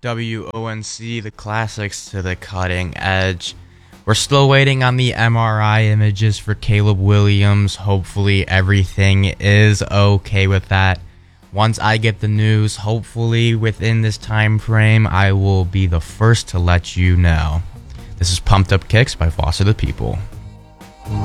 WONC, the classics to the cutting edge. We're still waiting on the MRI images for Caleb Williams. Hopefully everything is okay with that. Once I get the news, hopefully within this time frame, I will be the first to let you know. This is Pumped Up Kicks by Foster the People.